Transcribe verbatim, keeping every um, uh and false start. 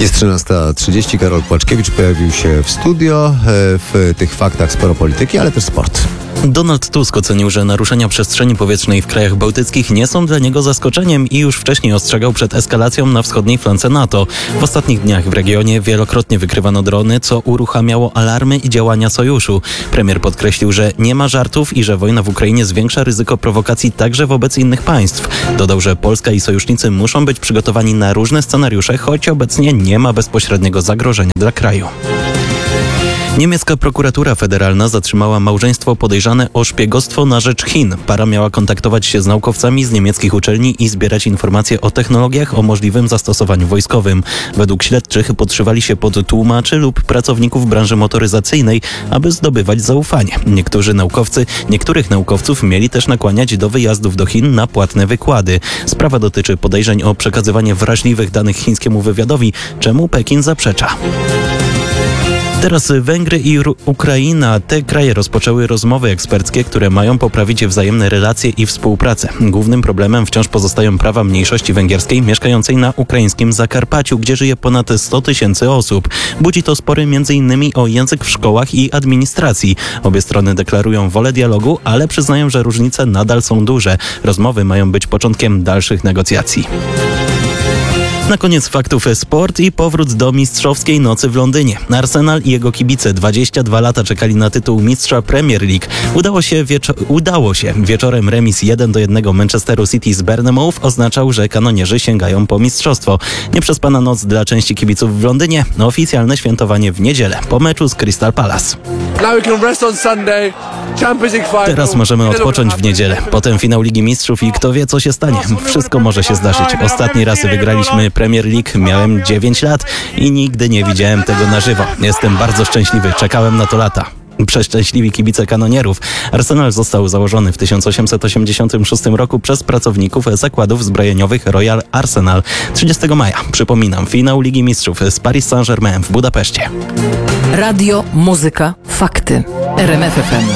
Jest trzynasta trzydzieści, Karol Płaczkiewicz pojawił się w studio. W tych faktach sporo polityki, ale też sport. Donald Tusk ocenił, że naruszenia przestrzeni powietrznej w krajach bałtyckich nie są dla niego zaskoczeniem i już wcześniej ostrzegał przed eskalacją na wschodniej flance NATO. W ostatnich dniach w regionie wielokrotnie wykrywano drony, co uruchamiało alarmy i działania sojuszu. Premier podkreślił, że nie ma żartów i że wojna w Ukrainie zwiększa ryzyko prowokacji także wobec innych państw. Dodał, że Polska i sojusznicy muszą być przygotowani na różne scenariusze, choć obecnie nie ma bezpośredniego zagrożenia dla kraju. Niemiecka prokuratura federalna zatrzymała małżeństwo podejrzane o szpiegostwo na rzecz Chin. Para miała kontaktować się z naukowcami z niemieckich uczelni i zbierać informacje o technologiach o możliwym zastosowaniu wojskowym. Według śledczych podszywali się pod tłumaczy lub pracowników branży motoryzacyjnej, aby zdobywać zaufanie. Niektórzy naukowcy, niektórych naukowców mieli też nakłaniać do wyjazdów do Chin na płatne wykłady. Sprawa dotyczy podejrzeń o przekazywanie wrażliwych danych chińskiemu wywiadowi, czemu Pekin zaprzecza. Teraz Węgry i Ukraina. Te kraje rozpoczęły rozmowy eksperckie, które mają poprawić wzajemne relacje i współpracę. Głównym problemem wciąż pozostają prawa mniejszości węgierskiej mieszkającej na ukraińskim Zakarpaciu, gdzie żyje ponad sto tysięcy osób. Budzi to spory między innymi o język w szkołach i administracji. Obie strony deklarują wolę dialogu, ale przyznają, że różnice nadal są duże. Rozmowy mają być początkiem dalszych negocjacji. Na koniec faktów sport i powrót do mistrzowskiej nocy w Londynie. Arsenal i jego kibice dwadzieścia dwa lata czekali na tytuł mistrza Premier League. Udało się, wieczo- udało się. Wieczorem remis jeden do jednego Manchesteru City z Bournemouth oznaczał, że kanonierzy sięgają po mistrzostwo. Nieprzespana noc dla części kibiców w Londynie. Oficjalne świętowanie w niedzielę po meczu z Crystal Palace. Teraz możemy odpocząć w niedzielę. Potem finał Ligi Mistrzów i kto wie, co się stanie. Wszystko może się zdarzyć. Ostatni raz wygraliśmy Premier League, miałem dziewięć lat i nigdy nie widziałem tego na żywo. Jestem bardzo szczęśliwy, czekałem na to lata. Przeszczęśliwi kibice kanonierów. Arsenal został założony w tysiąc osiemset osiemdziesiątym szóstym roku przez pracowników zakładów zbrojeniowych Royal Arsenal. trzydziestego maja, przypominam, finał Ligi Mistrzów z Paris Saint-Germain w Budapeszcie. Radio, muzyka, fakty. R M F F M.